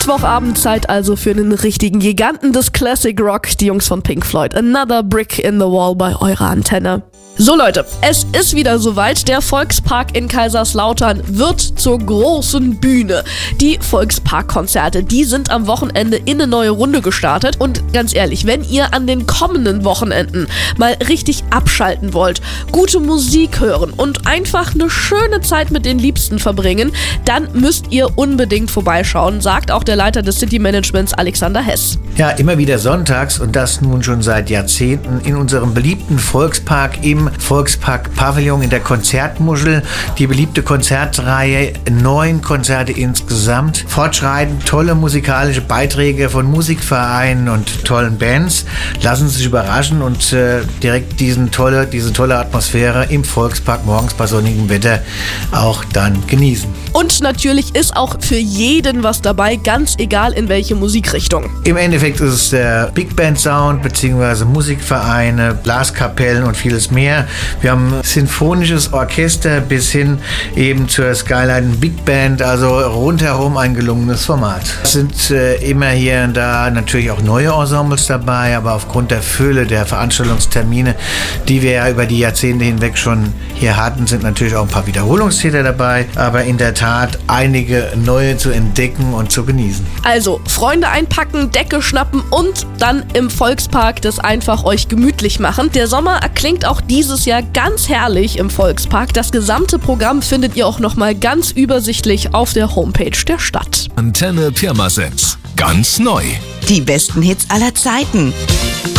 Mittwochabend-Zeit also für einen richtigen Giganten des Classic Rock, die Jungs von Pink Floyd. Another Brick in the Wall bei eurer Antenne. So Leute, es ist wieder soweit. Der Volkspark in Kaiserslautern wird zur großen Bühne. Die Volksparkkonzerte, die sind am Wochenende in eine neue Runde gestartet. Und ganz ehrlich, wenn ihr an den kommenden Wochenenden mal richtig abschalten wollt, gute Musik hören und einfach eine schöne Zeit mit den Liebsten verbringen, dann müsst ihr unbedingt vorbeischauen, sagt auch der Leiter des City Managements Alexander Hess. Ja, immer wieder sonntags und das nun schon seit Jahrzehnten in unserem beliebten Volkspark im Volkspark-Pavillon in der Konzertmuschel. Die beliebte Konzertreihe, 9 Konzerte insgesamt. Fortschreitend tolle musikalische Beiträge von Musikvereinen und tollen Bands. Lassen Sie sich überraschen und direkt diese tolle Atmosphäre im Volkspark morgens bei sonnigem Wetter auch dann genießen. Und natürlich ist auch für jeden was dabei, ganz egal in welche Musikrichtung. Im Endeffekt ist es der Big Band Sound bzw. Musikvereine, Blaskapellen und vieles mehr. Wir haben sinfonisches Orchester bis hin eben zur Skyline Big Band, also rundherum ein gelungenes Format. Es sind immer hier und da natürlich auch neue Ensembles dabei, aber aufgrund der Fülle der Veranstaltungstermine, die wir ja über die Jahrzehnte hinweg schon hier hatten, sind natürlich auch ein paar Wiederholungstäter dabei, aber in der Tat einige neue zu entdecken und zu genießen. Also, Freunde einpacken, Decke schnappen und dann im Volkspark das einfach euch gemütlich machen. Der Sommer erklingt auch dieses Jahr ganz herrlich im Volkspark. Das gesamte Programm findet ihr auch nochmal ganz übersichtlich auf der Homepage der Stadt. Antenne Pirmasens. Ganz neu. Die besten Hits aller Zeiten.